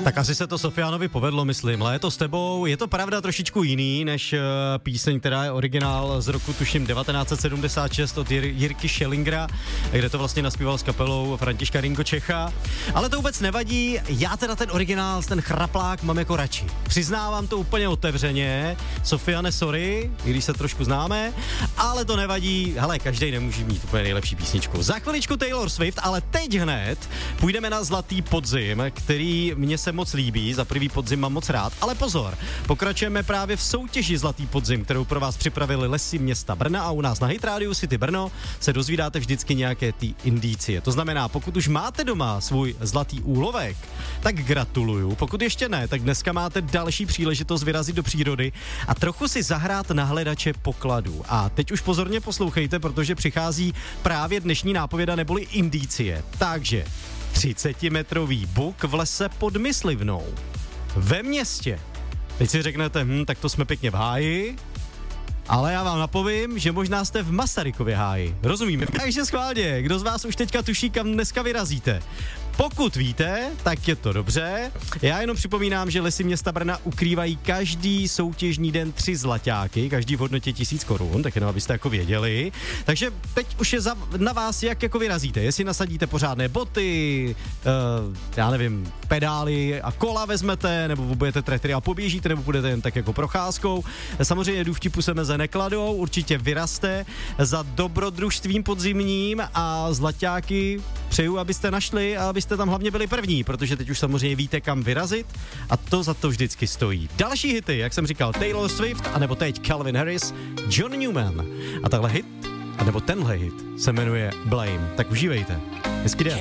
Tak asi se to Sofianovi povedlo, myslím. Léto s tebou, je to pravda trošičku jiný, než píseň, která je originál z roku, tuším, 1976 od Jirky Schellingera, kde to vlastně naspíval s kapelou Františka Ringo Čecha. Ale to vůbec nevadí, já teda ten originál, ten chraplák mám jako radši. Přiznávám to úplně otevřeně. Sofiane, sorry, i když se trošku známe, ale to nevadí. Hele, každý nemůže mít úplně nejlepší písničku. Za chviličku Taylor Swift, ale teď hned půjdeme na Zlatý podzim, který mě se moc líbí, za prvý podzim mám moc rád, ale pozor, pokračujeme právě v soutěži Zlatý podzim, kterou pro vás připravili Lesy města Brna a u nás na Hit Radio City Brno se dozvídáte vždycky nějaké ty indicie. To znamená, pokud už máte doma svůj zlatý úlovek, tak gratuluju, pokud ještě ne, tak dneska máte další příležitost vyrazit do přírody a trochu si zahrát na hledače pokladů. A teď už pozorně poslouchejte, protože přichází právě dnešní nápověda neboli indicie. Takže 30-metrový buk v lese pod Myslivnou. Ve městě. Teď si řeknete, tak to jsme pěkně v háji, ale já vám napovím, že možná jste v Masarykově háji. Rozumíme? Takže schválně, kdo z vás už teďka tuší, kam dneska vyrazíte? Pokud víte, tak je to dobře. Já jenom připomínám, že Lesy města Brna ukrývají každý soutěžní den 3 zlaťáky, každý v hodnotě 1000 korun, tak jenom abyste jako věděli. Takže teď už je na vás, jak jako vyrazíte. Jestli nasadíte pořádné boty, já nevím, pedály a kola vezmete, nebo budete tretry a poběžíte, nebo budete jen tak jako procházkou. Samozřejmě důvtipu se meze nekladou, určitě vyrazte za dobrodružstvím podzimním a zlaťáky přeju, abyste našli a abyste tam hlavně byli první, protože teď už samozřejmě víte, kam vyrazit a to za to vždycky stojí. Další hity, jak jsem říkal, Taylor Swift, anebo teď Calvin Harris, John Newman. A tahle hit, anebo tenhle hit se jmenuje Blame. Tak užívejte. Hezký den.